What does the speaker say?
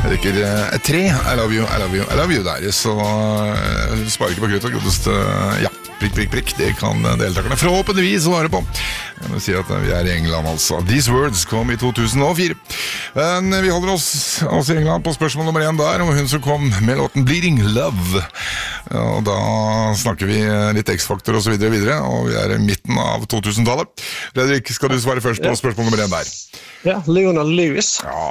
Jeg drikker 3, I love you der. Så sparer ikke på krut og godeste, ja, prikk, det kan deltakerne forhåpentligvis svare på. Jeg må si at vi i England altså. These Words kom i 2004. Men vi holder oss i England på spørsmål nummer 1 der, om hun som kom med låten Bleeding Love. Og da snakker vi litt X-faktor og så videre, og vi i midten av 2000-tallet. Fredrik, skal du svare først på spørsmål nummer 1 der? Ja, Leona Lewis. Ja,